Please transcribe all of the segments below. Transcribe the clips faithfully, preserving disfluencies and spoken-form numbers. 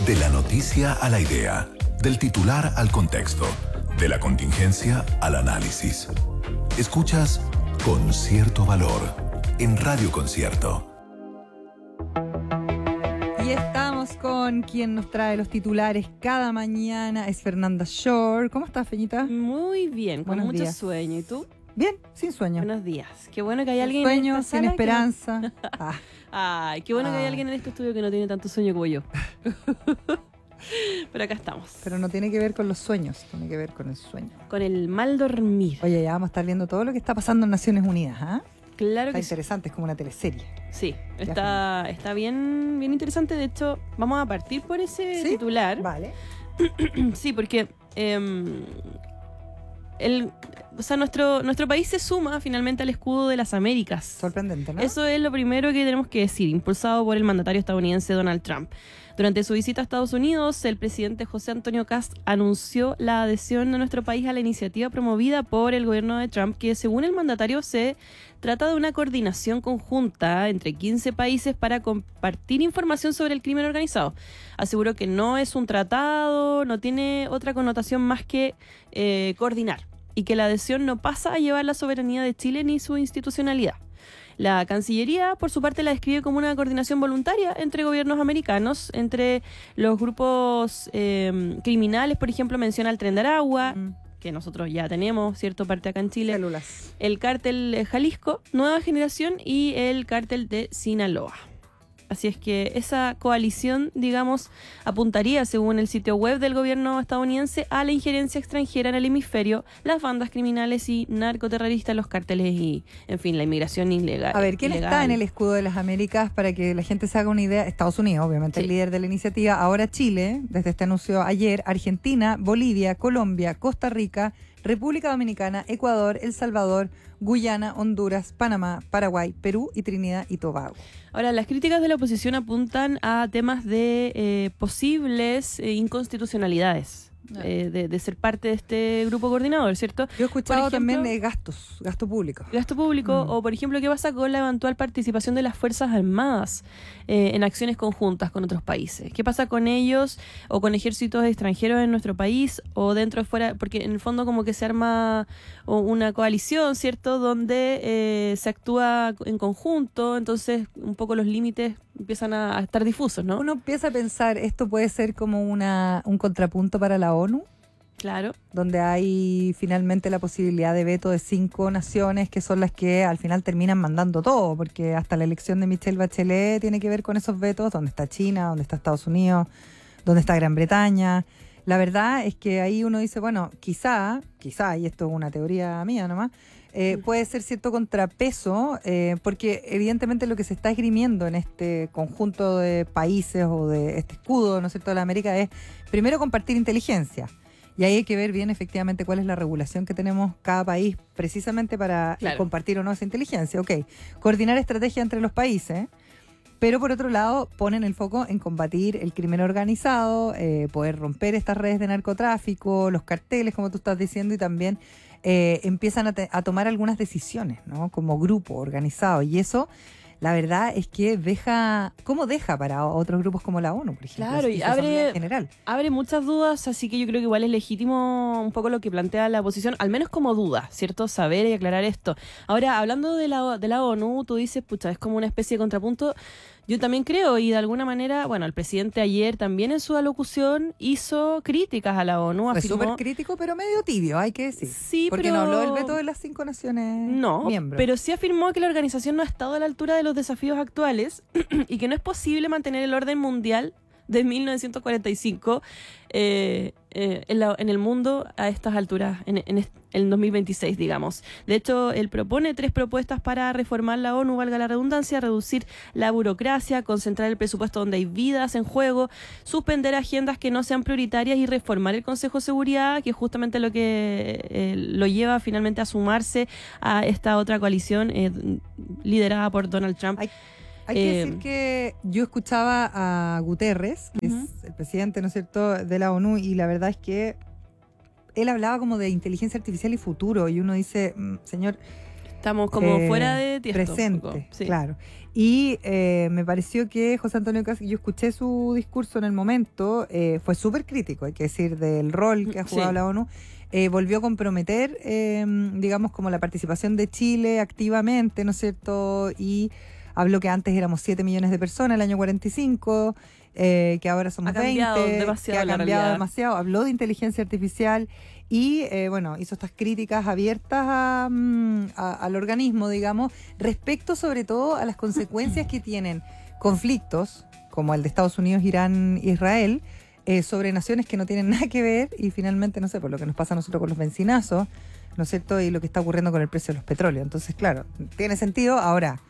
De la noticia a la idea, del titular al contexto, de la contingencia al análisis. Escuchas Con Cierto Valor en Radio Concierto. Y estamos con quien nos trae los titulares cada mañana, es Fernanda Shore. ¿Cómo estás, Feñita? Muy bien, con Buenos mucho días. sueño. ¿Y tú? Bien, sin sueño. Buenos días. Qué bueno que hay Sin alguien sueño, en esta sin sala esperanza. que no- Ah, Ay, qué bueno que hay Ay. alguien en este estudio que no tiene tanto sueño como yo. Pero acá estamos. pero no tiene que ver con los sueños, tiene que ver con el sueño. Con el mal dormir. Oye, ya vamos a estar viendo todo lo que está pasando en Naciones Unidas, ¿ah? Claro Está que sí. interesante, es como una teleserie. Sí, está, está bien, bien interesante. De hecho, vamos a partir por ese ¿Sí? titular. Vale. Sí, porque eh, el, o sea, nuestro, nuestro país se suma finalmente al escudo de las Américas. Sorprendente, ¿no? Eso es lo primero que tenemos que decir, impulsado por el mandatario estadounidense Donald Trump. Durante su visita a Estados Unidos, el presidente José Antonio Kast anunció la adhesión de nuestro país a la iniciativa promovida por el gobierno de Trump, que según el mandatario se trata de una coordinación conjunta entre quince países para compartir información sobre el crimen organizado. Aseguró que no es un tratado, no tiene otra connotación más que eh, coordinar, y que la adhesión no pasa a llevar la soberanía de Chile ni su institucionalidad. La Cancillería, por su parte, la describe como una coordinación voluntaria entre gobiernos americanos, entre los grupos eh, criminales. Por ejemplo, menciona el Tren de Aragua, Mm. que nosotros ya tenemos, cierto, parte acá en Chile, Células. el cártel eh, Jalisco, Nueva Generación, y el cártel de Sinaloa. Así es que esa coalición, digamos, apuntaría, según el sitio web del gobierno estadounidense, a la injerencia extranjera en el hemisferio, las bandas criminales y narcoterroristas, los cárteles y, en fin, la inmigración ilegal. A ver, ¿quién ilegal. está en el escudo de las Américas para que la gente se haga una idea? Estados Unidos, obviamente, Sí. el líder de la iniciativa. Ahora Chile, desde este anuncio ayer, Argentina, Bolivia, Colombia, Costa Rica, República Dominicana, Ecuador, El Salvador, Guyana, Honduras, Panamá, Paraguay, Perú y Trinidad y Tobago. Ahora, las críticas de la oposición apuntan a temas de eh, posibles eh, inconstitucionalidades. Ah. eh, de, de ser parte de este grupo coordinador, ¿cierto? Yo he escuchado Por ejemplo, también de gastos, gasto público. Gasto público, Mm. o por ejemplo, ¿qué pasa con la eventual participación de las Fuerzas Armadas eh, en acciones conjuntas con otros países? ¿Qué pasa con ellos o con ejércitos extranjeros en nuestro país o dentro o fuera? Porque en el fondo como que se arma o una coalición, ¿cierto? Donde eh, se actúa en conjunto, entonces un poco los límites empiezan a, a estar difusos, ¿no? Uno empieza a pensar, esto puede ser como una un contrapunto para la ONU, Claro. donde hay finalmente la posibilidad de veto de cinco naciones que son las que al final terminan mandando todo, porque hasta la elección de Michelle Bachelet tiene que ver con esos vetos, donde está China, donde está Estados Unidos, donde está Gran Bretaña. La verdad es que ahí uno dice, bueno, quizá, quizá, y esto es una teoría mía nomás, eh, puede ser cierto contrapeso, eh, porque evidentemente lo que se está esgrimiendo en este conjunto de países o de este escudo, ¿no es cierto?, de la América es primero compartir inteligencia. Y ahí hay que ver bien efectivamente cuál es la regulación que tenemos cada país precisamente para Claro. compartir o no esa inteligencia. Ok, coordinar estrategia entre los países, pero por otro lado ponen el foco en combatir el crimen organizado, eh, poder romper estas redes de narcotráfico, los carteles, como tú estás diciendo, y también eh, empiezan a, te- a tomar algunas decisiones, ¿no? Como grupo organizado. Y eso, la verdad es que deja, ¿cómo deja para otros grupos como la ONU, por ejemplo? Claro, y su Asamblea abre- General. Abre muchas dudas, así que yo creo que igual es legítimo un poco lo que plantea la oposición, al menos como duda, ¿cierto? Saber y aclarar esto. Ahora, hablando de la, de la ONU, tú dices, pucha, es como una especie de contrapunto. Yo también creo, y de alguna manera, bueno, el presidente ayer también en su alocución hizo críticas a la ONU. Fue afirmó- súper crítico, pero medio tibio, hay que decir. Sí, Porque pero- no habló del veto de las cinco naciones No, miembros. pero sí afirmó que la organización no ha estado a la altura de los desafíos actuales y que no es posible mantener el orden mundial de mil novecientos cuarenta y cinco eh, eh, en, la- en el mundo a estas alturas, en, en est- el dos mil veintiséis, digamos. De hecho, él propone tres propuestas para reformar la ONU, valga la redundancia: reducir la burocracia, concentrar el presupuesto donde hay vidas en juego, suspender agendas que no sean prioritarias y reformar el Consejo de Seguridad, que es justamente lo que eh, lo lleva finalmente a sumarse a esta otra coalición eh, liderada por Donald Trump. Hay, hay que Eh, decir que yo escuchaba a Guterres, que Ujú. es el presidente, ¿no es cierto?, de la ONU, y la verdad es que él hablaba como de inteligencia artificial y futuro, y uno dice, mm, señor, Estamos como eh, fuera de Tiesto. presente, Sí. claro. Y eh, me pareció que José Antonio Kast, yo escuché su discurso en el momento, eh, fue súper crítico, hay que decir, del rol que ha jugado Sí. la ONU. Eh, volvió a comprometer, eh, digamos, como la participación de Chile activamente, ¿no es cierto? Y habló que antes éramos siete millones de personas, el año cuarenta y cinco, eh, que ahora somos Ha cambiado veinte, demasiado que ha la cambiado realidad. demasiado. Habló de inteligencia artificial y, eh, bueno, hizo estas críticas abiertas a, mm, a- al organismo, digamos, respecto sobre todo a las consecuencias que tienen conflictos, como el de Estados Unidos, Irán, Israel, eh, sobre naciones que no tienen nada que ver y finalmente, no sé, por lo que nos pasa a nosotros con los bencinazos, ¿no es cierto? Y lo que está ocurriendo con el precio de los petróleos. Entonces, claro, tiene sentido. Ahora,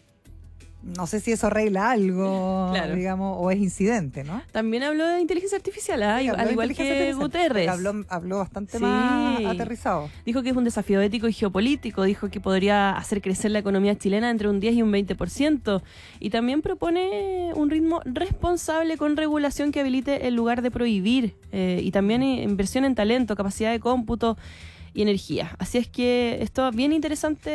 no sé si eso arregla algo, Claro. digamos, o es incidente, ¿no? También habló de inteligencia artificial, ¿ah? Sí, habló al de igual inteligencia que artificial, Guterres. pero Habló, habló bastante Sí. más aterrizado. Dijo que es un desafío ético y geopolítico, dijo que podría hacer crecer la economía chilena entre un diez y un veinte por ciento y también propone un ritmo responsable con regulación que habilite el lugar de prohibir eh, y también inversión en talento, capacidad de cómputo y energía. Así es que esto es bien interesante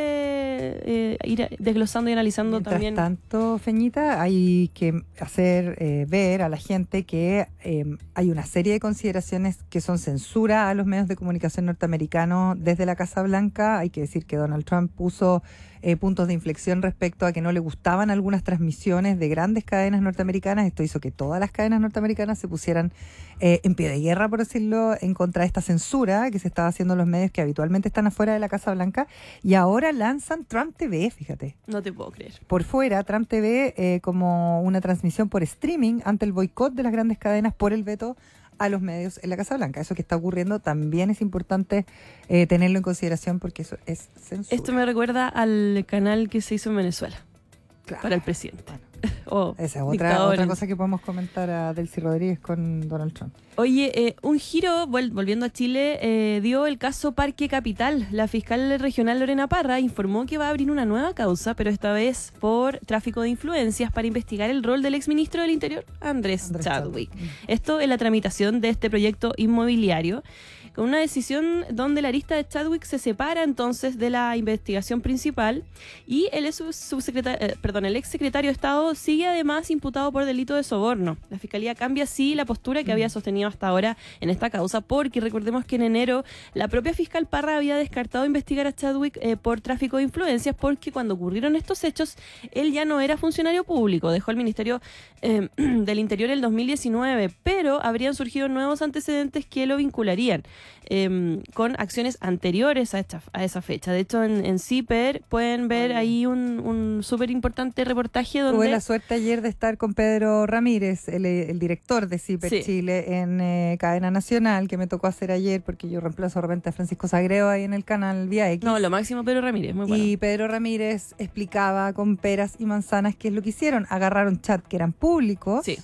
eh, ir desglosando y analizando Mientras también. tanto, Feñita, hay que hacer eh, ver a la gente que eh, hay una serie de consideraciones que son censura a los medios de comunicación norteamericanos desde la Casa Blanca. Hay que decir que Donald Trump puso eh, puntos de inflexión respecto a que no le gustaban algunas transmisiones de grandes cadenas norteamericanas. Esto hizo que todas las cadenas norteamericanas se pusieran eh, en pie de guerra, por decirlo, en contra de esta censura que se estaba haciendo en los medios que habitualmente están afuera de la Casa Blanca. Y ahora lanzan Trump T V, fíjate. No te puedo creer. Por fuera, Trump T V eh, como una transmisión por streaming ante el boicot de las grandes cadenas por el veto a los medios en la Casa Blanca. Eso que está ocurriendo también es importante eh, tenerlo en consideración porque eso es censura. Esto me recuerda al canal que se hizo en Venezuela Claro. para el presidente. Bueno, O esa es otra, dictador. otra cosa que podemos comentar a Delcy Rodríguez con Donald Trump. Oye, eh, un giro, vol- volviendo a Chile, eh, dio el caso Parque Capital. La fiscal regional Lorena Parra informó que va a abrir una nueva causa, pero esta vez por tráfico de influencias para investigar el rol del exministro del Interior, Andrés, Andrés Chadwick. Chadwick. Esto en la tramitación de este proyecto inmobiliario, con una decisión donde la arista de Chadwick se separa entonces de la investigación principal y el, ex subsecretario, eh, perdón, el exsecretario de Estado sigue además imputado por delito de soborno. La Fiscalía cambia así la postura que había sostenido hasta ahora en esta causa, porque recordemos que en enero la propia fiscal Parra había descartado investigar a Chadwick eh, por tráfico de influencias, porque cuando ocurrieron estos hechos él ya no era funcionario público, dejó el Ministerio eh, del Interior el dos mil diecinueve, pero habrían surgido nuevos antecedentes que lo vincularían Eh, con acciones anteriores a, esta, a esa fecha. De hecho, en, en CIPER pueden ver ahí un, un súper importante reportaje donde... Tuve la suerte ayer de estar con Pedro Ramírez, el, el director de CIPER Sí. Chile en eh, Cadena Nacional, que me tocó hacer ayer porque yo reemplazo de repente a Francisco Sagreo ahí en el canal Vía X. No, lo máximo Pedro Ramírez, muy bueno. Y Pedro Ramírez explicaba con peras y manzanas qué es lo que hicieron. Agarraron chats que eran públicos Sí.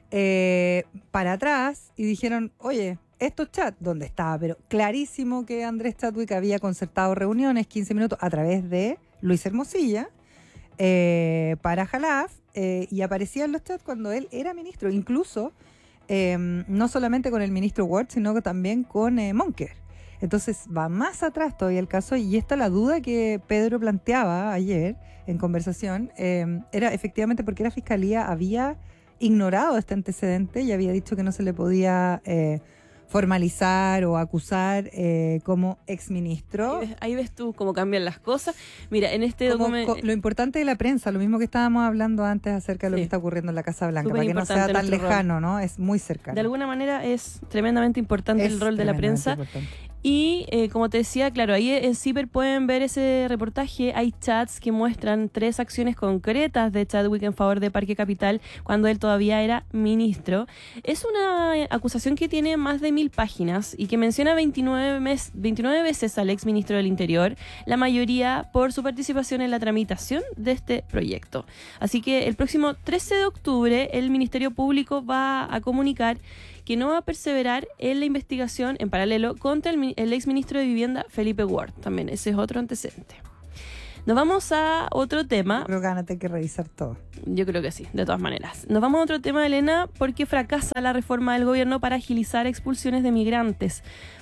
eh, para atrás y dijeron, oye, estos chats, ¿dónde estaba? Pero clarísimo que Andrés Chadwick había concertado reuniones, quince minutos, a través de Luis Hermosilla eh, para Jalaf eh, y aparecían los chats cuando él era ministro, incluso eh, no solamente con el ministro Ward, sino que también con eh, Monker. Entonces va más atrás todavía el caso y esta la duda que Pedro planteaba ayer en conversación eh, era efectivamente porque la Fiscalía había ignorado este antecedente y había dicho que no se le podía eh, formalizar o acusar eh, como exministro. Ahí ves, ahí ves tú cómo cambian las cosas. Mira, en este Como documento... co- lo importante de la prensa, lo mismo que estábamos hablando antes acerca de lo Sí. que está ocurriendo en la Casa Blanca, Súper para que no sea importante tan nuestro lejano, ¿no? Es muy cercano. De alguna manera es tremendamente importante Es el rol de la tremendamente prensa. importante. Y eh, como te decía, claro, ahí en CIPER pueden ver ese reportaje. Hay chats que muestran tres acciones concretas de Chadwick en favor de Parque Capital cuando él todavía era ministro. Es una eh, acusación que tiene más de mil páginas y que menciona veintinueve, mes, veintinueve veces al ex ministro del Interior, la mayoría por su participación en la tramitación de este proyecto. Así que el próximo trece de octubre el Ministerio Público va a comunicar que no va a perseverar en la investigación en paralelo contra el, el exministro de Vivienda, Felipe Ward. También ese es otro antecedente. Nos vamos a otro tema. Creo que van a tener que revisar todo. Yo creo que sí, de todas maneras. Nos vamos a otro tema, Elena, porque fracasa la reforma del gobierno para agilizar expulsiones de migrantes.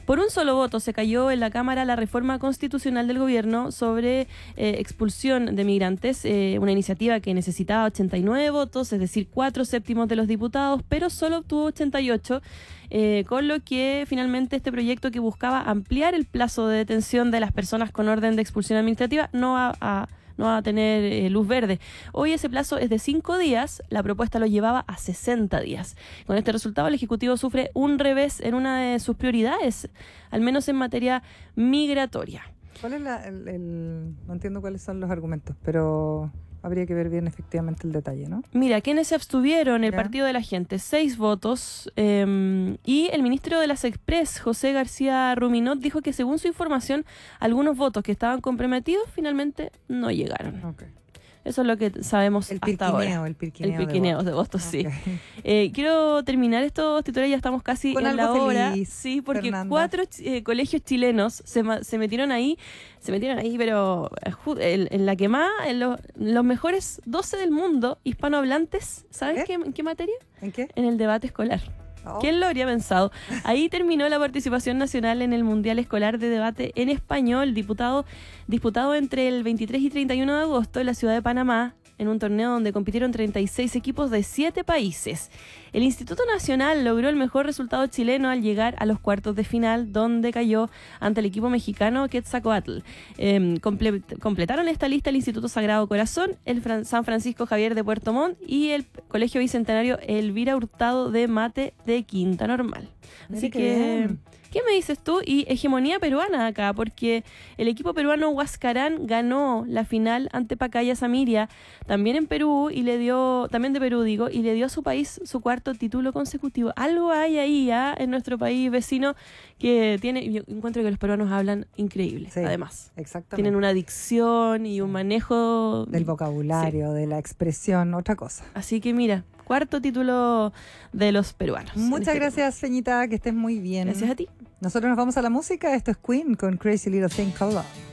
Por un solo voto se cayó en la Cámara la reforma constitucional del gobierno sobre eh, expulsión de migrantes, eh, una iniciativa que necesitaba ochenta y nueve votos, es decir, cuatro séptimos de los diputados, pero solo obtuvo ochenta y ocho, eh, con lo que finalmente este proyecto que buscaba ampliar el plazo de detención de las personas con orden de expulsión administrativa no va a, no va a tener eh, luz verde. Hoy ese plazo es de cinco días, la propuesta lo llevaba a sesenta días. Con este resultado el Ejecutivo sufre un revés en una de sus prioridades, al menos en materia migratoria. ¿Cuál es la, el, el, no entiendo cuáles son los argumentos, pero habría que ver bien efectivamente el detalle, ¿no? Mira, ¿quiénes se abstuvieron? El ¿Ya? Partido de la Gente, seis votos. Eh, y el ministro de las Express, José García Ruminot, dijo que según su información, algunos votos que estaban comprometidos finalmente no llegaron. Okay. Eso es lo que sabemos El hasta pirquineo, ahora. el pirquineo. El pirquineo de de votos, sí. Okay. Eh, quiero terminar estos titulares, ya estamos casi Con en la algo hora. feliz, Sí, porque Fernanda. cuatro eh, colegios chilenos se, ma- se metieron ahí, se metieron ahí, pero eh, ju- en, en la quemada, en lo- los mejores doce del mundo hispanohablantes, ¿sabes ¿Qué? qué? ¿En qué materia? ¿En qué? En el debate escolar. Oh. ¿Quién lo habría pensado? Ahí terminó la participación nacional en el Mundial Escolar de Debate en Español, diputado, disputado entre el veintitrés y treinta y uno de agosto en la ciudad de Panamá, en un torneo donde compitieron treinta y seis equipos de siete países. El Instituto Nacional logró el mejor resultado chileno al llegar a los cuartos de final, donde cayó ante el equipo mexicano Quetzalcoatl. Eh, comple- completaron esta lista el Instituto Sagrado Corazón, el Fran- San Francisco Javier de Puerto Montt y el Colegio Bicentenario Elvira Hurtado de Mate de Quinta Normal. Así Mira qué que, bien. ¿qué me dices tú? Y hegemonía peruana acá, porque el equipo peruano Huascarán ganó la final ante Pacaya Samiria, también en Perú, y le dio, también de Perú digo, y le dio a su país su cuarto título consecutivo. Algo hay ahí ¿ah? en nuestro país vecino que tiene, yo encuentro que los peruanos hablan increíble, Sí, además. exactamente. Tienen una dicción y un manejo Del vocabulario, de la expresión, otra cosa. Así que mira, cuarto título de los peruanos. en Muchas este gracias, Feñita, que estés muy bien. Gracias a ti. Nosotros nos vamos a la música. Esto es Queen con Crazy Little Thing Called Love.